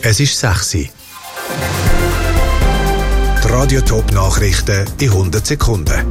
Es ist 6 Uhr. Die Radio-Top-Nachrichten in 100 Sekunden.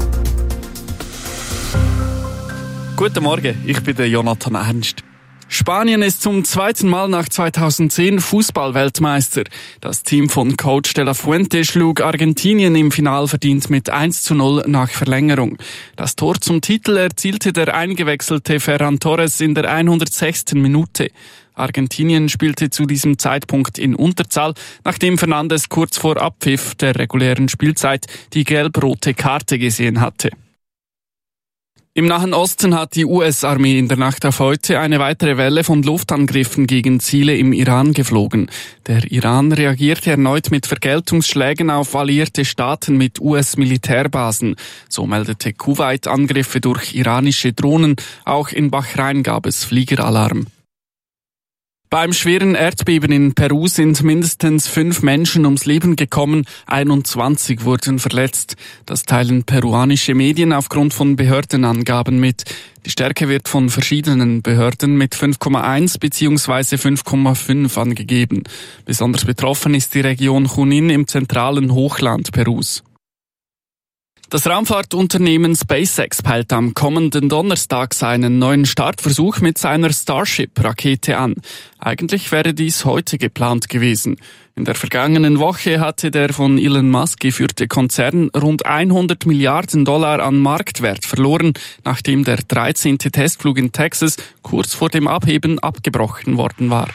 Guten Morgen, ich bin der Jonathan Ernst. Spanien ist zum zweiten Mal nach 2010 Fußball-Weltmeister. Das Team von Coach de la Fuente schlug Argentinien im Final verdient mit 1:0 nach Verlängerung. Das Tor zum Titel erzielte der eingewechselte Ferran Torres in der 106. Minute. Argentinien spielte zu diesem Zeitpunkt in Unterzahl, nachdem Fernandes kurz vor Abpfiff der regulären Spielzeit die gelb-rote Karte gesehen hatte. Im Nahen Osten hat die US-Armee in der Nacht auf heute eine weitere Welle von Luftangriffen gegen Ziele im Iran geflogen. Der Iran reagierte erneut mit Vergeltungsschlägen auf alliierte Staaten mit US-Militärbasen. So meldete Kuwait Angriffe durch iranische Drohnen. Auch in Bahrain gab es Fliegeralarm. Beim schweren Erdbeben in Peru sind mindestens 5 Menschen ums Leben gekommen, 21 wurden verletzt. Das teilen peruanische Medien aufgrund von Behördenangaben mit. Die Stärke wird von verschiedenen Behörden mit 5,1 bzw. 5,5 angegeben. Besonders betroffen ist die Region Junín im zentralen Hochland Perus. Das Raumfahrtunternehmen SpaceX peilt am kommenden Donnerstag seinen neuen Startversuch mit seiner Starship-Rakete an. Eigentlich wäre dies heute geplant gewesen. In der vergangenen Woche hatte der von Elon Musk geführte Konzern rund $100 Milliarden an Marktwert verloren, nachdem der 13. Testflug in Texas kurz vor dem Abheben abgebrochen worden war.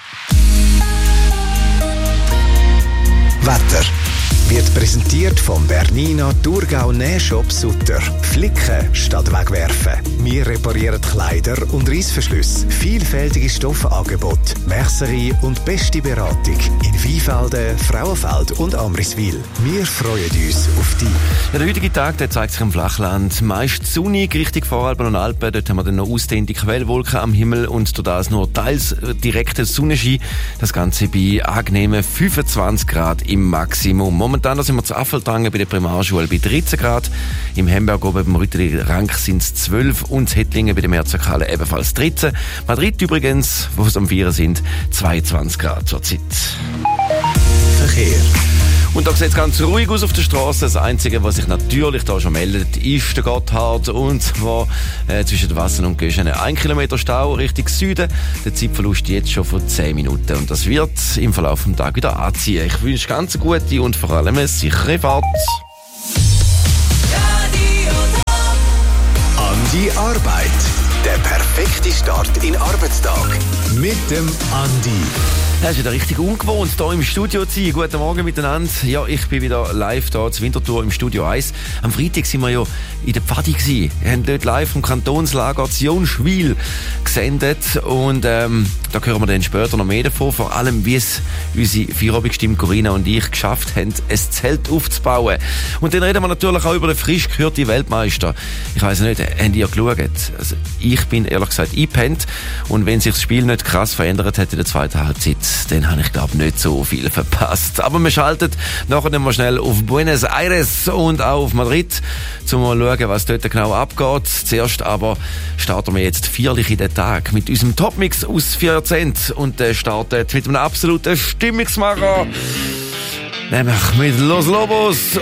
Wetter wird präsentiert vom Bernina Thurgau Nähshop Sutter. Flicken statt wegwerfen. Wir reparieren Kleider und Reissverschlüsse. Vielfältige Stoffangebote, Mercerie und beste Beratung in Weinfelden, Frauenfeld und Amriswil. Wir freuen uns auf dich. Ja, der heutige Tag der zeigt sich im Flachland meist sonnig, Richtung Voralpen und Alpen. Dort haben wir dann noch ausdehnte Quellwolken am Himmel und durch das nur teils direkter Sonnenschein. Das Ganze bei angenehmen 25 Grad im Maximum. Momentan sind wir zu Affeltangen bei der Primarschule bei 13 Grad. Im Hemberg oben beim Rütteli-Rank sind es 12 und Hettlingen bei der Mehrzweckhalle ebenfalls 13. Madrid übrigens, wo es am 4 sind, 22 Grad zurzeit. Verkehr. Und da sieht es ganz ruhig aus auf der Straße. Das Einzige, was sich natürlich da schon meldet, ist der Gotthard. Und zwar zwischen Wassen und Göschene 1 Kilometer Stau Richtung Süden. Der Zeitverlust jetzt schon von 10 Minuten. Und das wird im Verlauf des Tages wieder anziehen. Ich wünsche ganz eine gute und vor allem eine sichere Fahrt. An die Arbeit. Der perfekte Start in den Arbeitstag. Mit dem Andi. Das ist wieder richtig ungewohnt, hier im Studio zu sein. Guten Morgen miteinander. Ja, ich bin wieder live hier zur Winterthur im Studio 1. Am Freitag sind wir ja in der Pfadi gewesen. Wir haben dort live vom Kantonslager Zionschwil gesendet. Und da hören wir dann später noch mehr davon. Vor allem, wie es unsere Feierabendstimme Corinna und ich geschafft haben, ein Zelt aufzubauen. Und dann reden wir natürlich auch über den frisch gekürten Weltmeister. Ich weiss nicht, habt ihr geschaut? Also, ich bin ehrlich gesagt eingepennt. Und wenn sich das Spiel nicht krass verändert hat in der zweiten Halbzeit, dann habe ich, glaube ich, nicht so viel verpasst. Aber wir schalten nachher mal schnell auf Buenos Aires und auch auf Madrid, um mal zu schauen, was dort genau abgeht. Zuerst aber starten wir jetzt feierlich in den Tag mit unserem Topmix aus 4 Jahrzehnten. Und der startet mit einem absoluten Stimmungsmacher, nämlich mit Los Lobos